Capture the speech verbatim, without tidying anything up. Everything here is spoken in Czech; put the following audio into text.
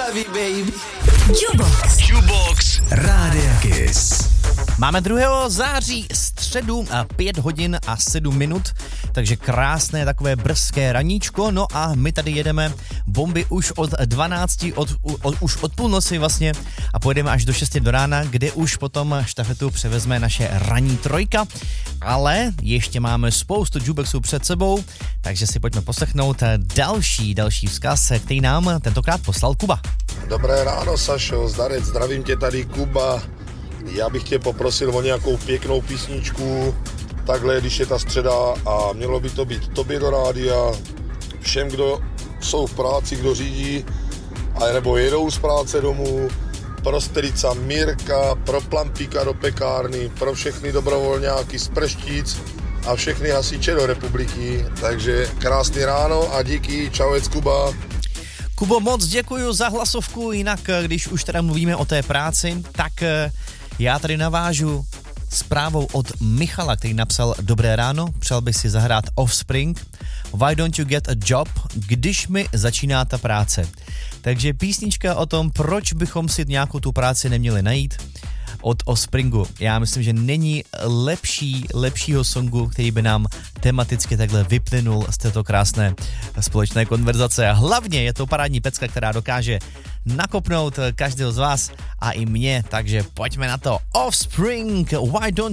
love you, baby. Jukebox. Jukebox. Rádia Kiss. Máme druhého září, středu, pět hodin a sedm minut, takže krásné takové brzké raníčko, no a my tady jedeme bomby už od dvanácti, od, od, už od půlnoci vlastně a pojedeme až do šesti do rána, kde už potom štafetu převezme naše ranní trojka, ale ještě máme spoustu jukeboxů před sebou, takže si pojďme poslechnout další, další vzkaz, který nám tentokrát poslal Kuba. Dobré ráno, Sašo, zdarec, zdravím tě tady, Kuba. Já bych tě poprosil o nějakou pěknou písničku, takhle, když je ta středa a mělo by to být tobě do rádia, všem, kdo jsou v práci, kdo řídí, a nebo jedou z práce domů, pro strica Mirka, pro Plampíka do pekárny, pro všechny dobrovolňáky z Prštic a všechny hasiče do republiky. Takže krásný ráno a díky, čauec Kuba. Kubo, moc děkuju za hlasovku, jinak když už teda mluvíme o té práci, tak já tady navážu zprávou od Michala, který napsal: Dobré ráno, přál bych si zahrát Offspring, Why don't you get a job, když mi začíná ta práce. Takže písnička o tom, proč bychom si nějakou tu práci neměli najít, od Offspringu. Já myslím, že není lepší, lepšího songu, který by nám tematicky takhle vyplynul z této krásné společné konverzace. A hlavně je to parádní pecka, která dokáže nakopnout každého z vás a i mě, takže pojďme na to. Offspring, Why don't